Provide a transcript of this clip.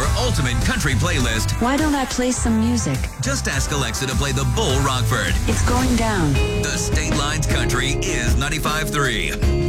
ultimate country playlist. Why don't I play some music? Just ask Alexa to play the Bull Rockford. It's going down. The State Lines Country is 95.3.